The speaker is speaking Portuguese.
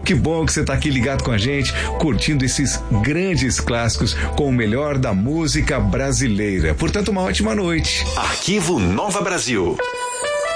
Que bom que você está aqui ligado com a gente, curtindo esses grandes clássicos com o melhor da música brasileira. Portanto, uma ótima noite. Arquivo Nova Brasil.